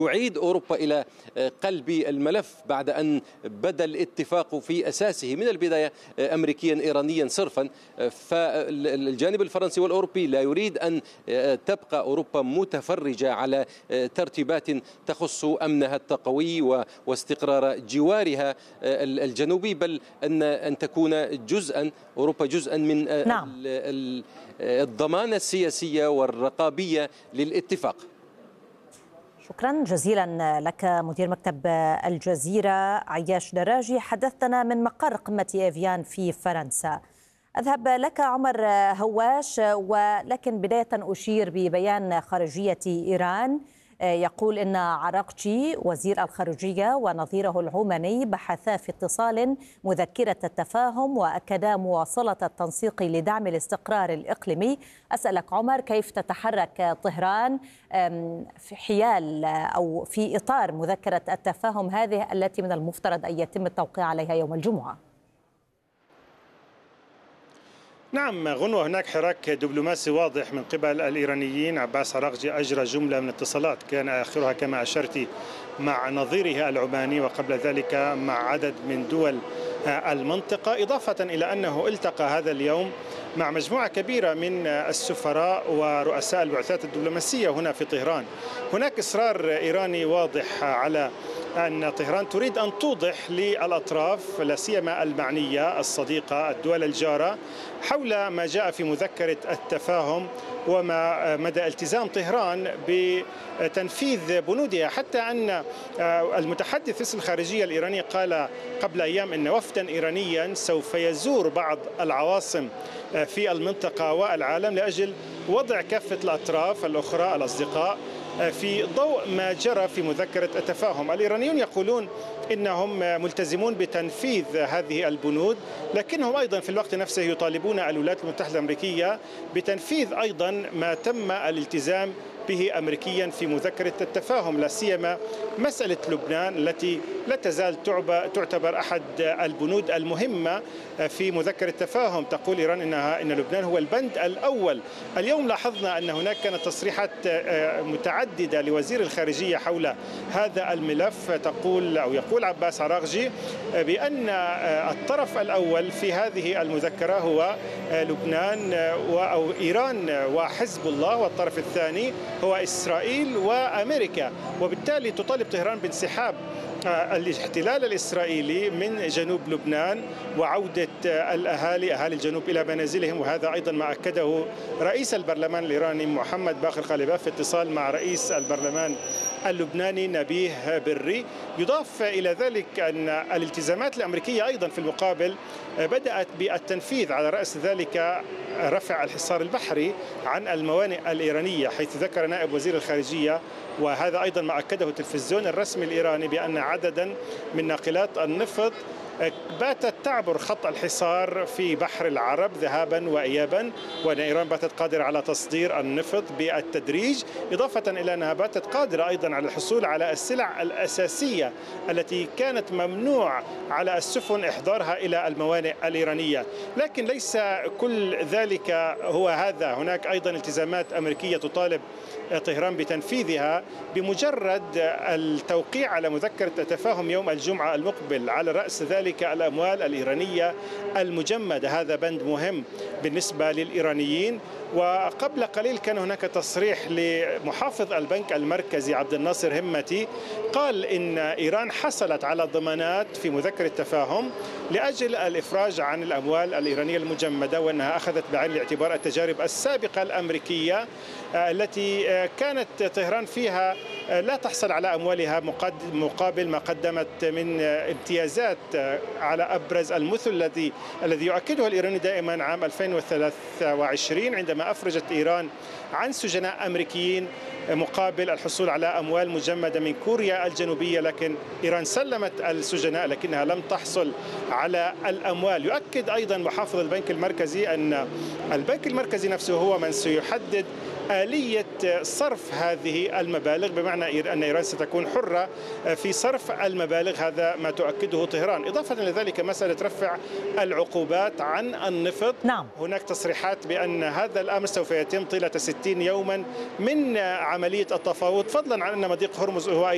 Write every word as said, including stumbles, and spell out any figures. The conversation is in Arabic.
يعيد أوروبا إلى قلب الملف بعد أن بدا الاتفاق في أساسه من البداية أمريكيا إيرانيا صرفا. فالجانب الفرنسي والأوروبي لا يريد أن تبقى أوروبا متفرجة على ترتيبات تخص أمنها التقوي واستقرار جوارها الجنوبي، بل أن أن تكون جزءا أوروبا جزءا من نعم. الضمانة السياسية والرقابية للاتفاق. شكرا جزيلا لك مدير مكتب الجزيرة عياش دراجي، حدثتنا من مقر قمة إيفيان في فرنسا. أذهب لك عمر هواش، ولكن بداية أشير ببيان خارجية إيران يقول إن عراقجي وزير الخارجية ونظيره العماني بحثا في اتصال مذكرة التفاهم وأكدا مواصلة التنسيق لدعم الاستقرار الإقليمي. أسألك عمر، كيف تتحرك طهران في حيال أو في إطار مذكرة التفاهم هذه التي من المفترض أن يتم التوقيع عليها يوم الجمعة؟ نعم غنوة، هناك حراك دبلوماسي واضح من قبل الإيرانيين. عباس عراقجي أجرى جملة من اتصالات كان آخرها كما أشرت مع نظيره العماني، وقبل ذلك مع عدد من دول المنطقة، إضافة إلى أنه التقى هذا اليوم مع مجموعة كبيرة من السفراء ورؤساء البعثات الدبلوماسية هنا في طهران. هناك إصرار إيراني واضح على أن طهران تريد أن توضح للأطراف لا سيما المعنية الصديقة الدول الجارة حول ما جاء في مذكرة التفاهم وما مدى التزام طهران بتنفيذ بنودها، حتى أن المتحدث باسم الخارجية الإيراني قال قبل أيام أن وفدا إيرانيا سوف يزور بعض العواصم في المنطقة والعالم لأجل وضع كافة الأطراف الأخرى الأصدقاء في ضوء ما جرى في مذكرة التفاهم. الإيرانيون يقولون إنهم ملتزمون بتنفيذ هذه البنود، لكنهم أيضا في الوقت نفسه يطالبون الولايات المتحدة الأمريكية بتنفيذ أيضا ما تم الالتزام به أمريكيا في مذكرة التفاهم، لا سيما مسألة لبنان التي لا تزال تعتبر أحد البنود المهمة في مذكرة التفاهم. تقول إيران إنها إن لبنان هو البند الأول. اليوم لاحظنا أن هناك كانت تصريحات متعددة لوزير الخارجية حول هذا الملف. تقول أو يقول عباس عراقجي بأن الطرف الأول في هذه المذكرة هو لبنان أو إيران وحزب الله، والطرف الثاني هو إسرائيل وأمريكا، وبالتالي تطالب طهران بانسحاب الاحتلال الإسرائيلي من جنوب لبنان وعودة الأهالي أهالي الجنوب إلى منازلهم. وهذا أيضا ما أكده رئيس البرلمان الإيراني محمد باقر غالباف في اتصال مع رئيس البرلمان اللبناني نبيه بري. يضاف إلى ذلك أن الالتزامات الأمريكية أيضا في المقابل بدأت بالتنفيذ، على رأس ذلك رفع الحصار البحري عن الموانئ الإيرانية، حيث ذكر نائب وزير الخارجية وهذا أيضا ما أكده التلفزيون الرسمي الإيراني بأن عددا من ناقلات النفط باتت تعبر خط الحصار في بحر العرب ذهابا وإيابا، وأن إيران باتت قادرة على تصدير النفط بالتدريج، إضافة إلى أنها باتت قادرة أيضا على الحصول على السلع الأساسية التي كانت ممنوع على السفن إحضارها إلى الموانئ الإيرانية. لكن ليس كل ذلك هو هذا، هناك أيضا التزامات أمريكية تطالب طهران بتنفيذها بمجرد التوقيع على مذكرة التفاهم يوم الجمعة المقبل، على رأس ذلك الأموال الإيرانية المجمدة. هذا بند مهم بالنسبة للإيرانيين. وقبل قليل كان هناك تصريح لمحافظ البنك المركزي عبد الناصر همتي، قال إن إيران حصلت على ضمانات في مذكرة التفاهم لأجل الإفراج عن الأموال الإيرانية المجمدة، وأنها أخذت بعين الاعتبار التجارب السابقة الأمريكية التي كانت طهران فيها لا تحصل على أموالها مقابل ما قدمت من امتيازات على أبرز المثل الذي الذي يؤكده الإيراني دائما عام ألفين وثلاثة وعشرين عندما أفرجت إيران عن سجناء أمريكيين مقابل الحصول على أموال مجمدة من كوريا الجنوبية. لكن إيران سلمت السجناء لكنها لم تحصل على الأموال. يؤكد أيضا محافظ البنك المركزي أن البنك المركزي نفسه هو من سيحدد آلية صرف هذه المبالغ، بمعنى أن إيران ستكون حرة في صرف المبالغ، هذا ما تؤكده طهران. إضافة إلى ذلك مسألة رفع العقوبات عن النفط. نعم. هناك تصريحات بأن هذا الأمر سوف يتم طيلة ستين يوما من عملية التفاوض، فضلا عن أن مضيق هرمز هو